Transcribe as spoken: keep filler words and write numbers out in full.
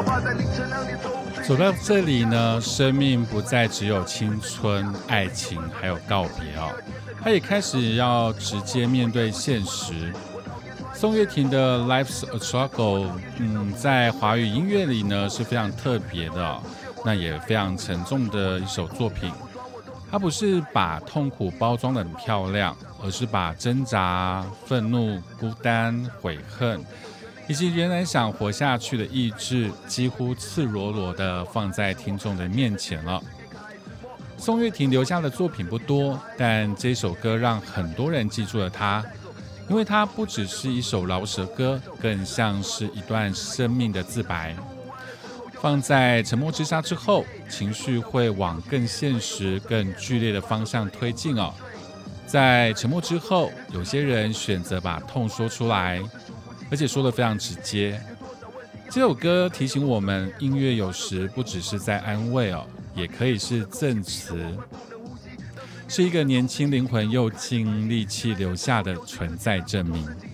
走到这里呢，生命不再只有青春、爱情，还有告别哦，他也开始要直接面对现实。宋岳庭的《Life's a Struggle》，嗯，在华语音乐里呢是非常特别的哦，那也非常沉重的一首作品。它不是把痛苦包装得很漂亮，而是把挣扎、愤怒、孤单、悔恨，以及仍然想活下去的意志，几乎赤裸裸地放在听众的面前了。宋岳庭留下的作品不多，但这首歌让很多人记住了他，因为它不只是一首饶舌歌，更像是一段生命的自白。放在沉默之沙之后，情绪会往更现实、更剧烈的方向推进哦。在沉默之后，有些人选择把痛说出来，而且说得非常直接。这首歌提醒我们，音乐有时不只是在安慰哦，也可以是赠词，是一个年轻灵魂又尽力气留下的存在证明。